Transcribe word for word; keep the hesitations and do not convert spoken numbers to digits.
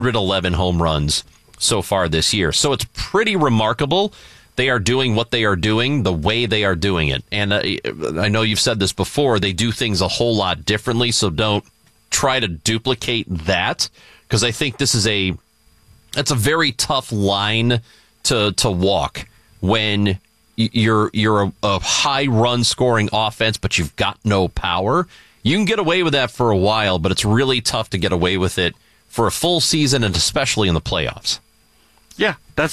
eleven home runs so far this year. So it's pretty remarkable. They are doing what they are doing the way they are doing it. And uh, I know you've said this before, they do things a whole lot differently, so don't try to duplicate that, because I think this is a that's a very tough line to to walk when you're you're a, a high run scoring offense, but you've got no power. You can get away with that for a while, but it's really tough to get away with it for a full season and especially in the playoffs. Yeah, that's